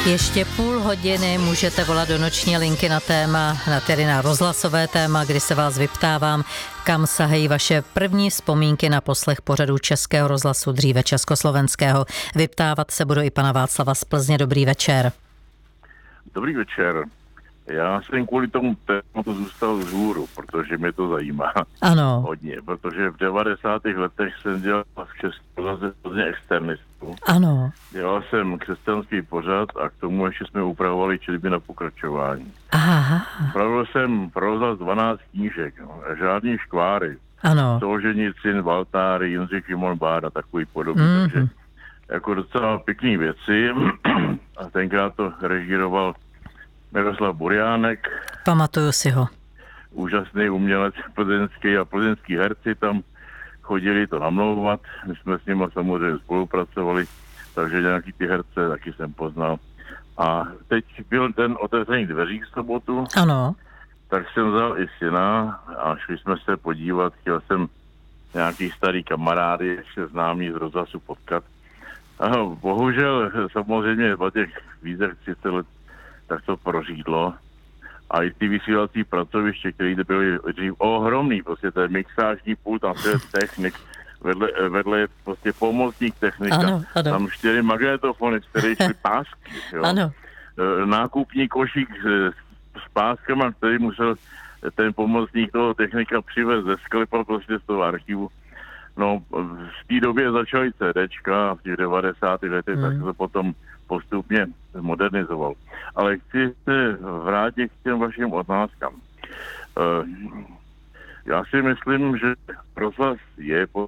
Ještě půl hodiny můžete volat do noční linky na téma, tedy na rozhlasové téma, kdy se vás vyptávám, kam sahají vaše první vzpomínky na poslech pořadu Českého rozhlasu, dříve Československého. Vyptávat se budu i pana Václava z Plzně. Dobrý večer. Dobrý večer. Já jsem kvůli tomu tématu zůstal vzhůru, protože mě to zajímá. Ano. Hodně, protože v 90. letech jsem dělal v České Plzně externistu. Ano. Dělal jsem křesťanský pořad a k tomu ještě jsme upravovali četby na pokračování. Aha. Upravil jsem pro rozhlas 12 knížek, žádný škváry. Ano. Solženicin, Valtáry, Jindřich Šimon Báda, takový podobný. Takže jako docela pěkný věci. A tenkrát to režíroval Miroslav Burjánek. Pamatuju si ho. Úžasný umělec plzeňský a plzeňský herci tam chodili to namlouvat. My jsme s nimi samozřejmě spolupracovali, takže nějaký ty herce taky jsem poznal. A teď byl ten otevřený dveří v sobotu. Ano. Tak jsem vzal i syna a šli jsme se podívat. Chtěl jsem nějaký starý kamarády, ještě známý z rozhlasu potkat. A bohužel samozřejmě po těch vízech 30 let tak to prořídlo. A i ty vysílací pracoviště, které byly dřív ohromný, prostě ten mixážní pult, tam je technik, vedle je prostě pomocník technika. Ano. Tam 4 magnetofony, 4 pásky. Jo. Ano. Nákupní košík s páskama, který musel ten pomocník toho technika přivést ze sklepa prostě z toho archivu. No, v té době začaly CDčka a v těch 90. letech tak se to potom postupně modernizoval. Ale chci se vrátit k těm vašim otázkám. Já si myslím, že rozhlas je